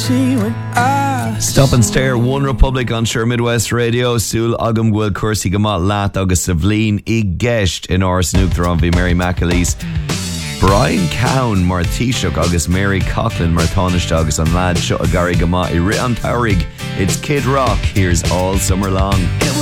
Stop and Stare, One Republic on Sure Midwest Radio. Súil agam ghfuil cuasaí go maith leat agus sa bhliain i gceist in áras nuachtarán bhí Mary McAleese. Brian Cowan mar Taoiseach agus Mary Coughlin mar tánaiste agus an lad seo a garí go maith i ri an tairg. It's Kid Rock. Here's All Summer Long.